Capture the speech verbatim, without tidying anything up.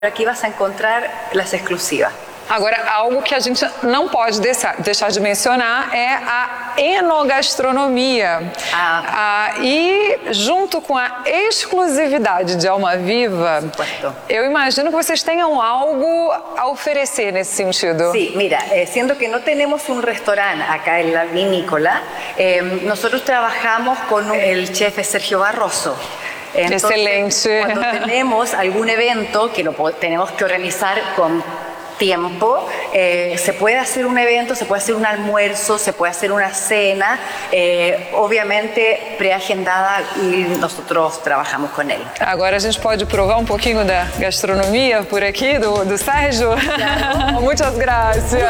Aqui vas a encontrar las exclusivas. Agora, algo que a gente não pode deixar, deixar de mencionar é a enogastronomia. Ah. Ah, e junto com a exclusividade de Almaviva, eu imagino que vocês tenham algo a oferecer nesse sentido. Sí, mira, eh, siendo que no tenemos un restaurante acá en la vinícola, eh, nosotros trabajamos con el chef Sergio Barroso. Entonces, excelente. Cuando tenemos algún evento que lo tenemos que organizar con tiempo, eh, se puede hacer un evento, se puede hacer un almuerzo, se puede hacer una cena, eh, obviamente preagendada, e nosotros trabajamos com ele. Agora a gente pode provar um pouquinho da gastronomia por aqui, do, do Sérgio? Claro. Muitas graças.